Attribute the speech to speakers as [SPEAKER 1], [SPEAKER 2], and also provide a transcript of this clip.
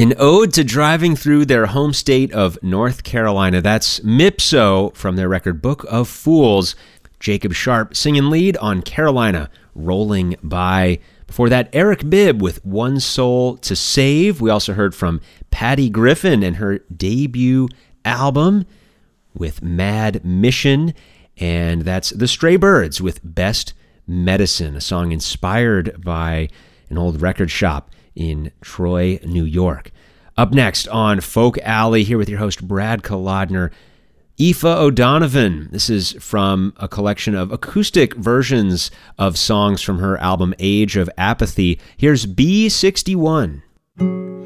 [SPEAKER 1] An ode to driving through their home state of North Carolina. That's Mipso from their record Book of Fools. Jacob Sharp singing lead on Carolina, Rolling By. Before that, Eric Bibb with One Soul to Save. We also heard from Patty Griffin and her debut album with Mad Mission. And that's The Stray Birds with Best Medicine, a song inspired by an old record shop in Troy, New York. Up next on Folk Alley, here with your host Brad Kolodner, Aoife O'Donovan. This is from a collection of acoustic versions of songs from her album Age of Apathy. Here's B61.